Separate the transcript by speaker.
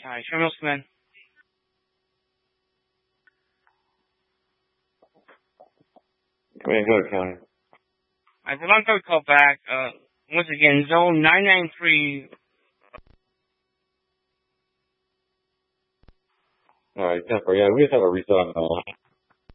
Speaker 1: Hi, Terminal Command.
Speaker 2: Command, go to counter.
Speaker 1: Alright, the long time call back. Once again, zone 993.
Speaker 2: Alright, 10-4. Yeah, we just have a reset on call.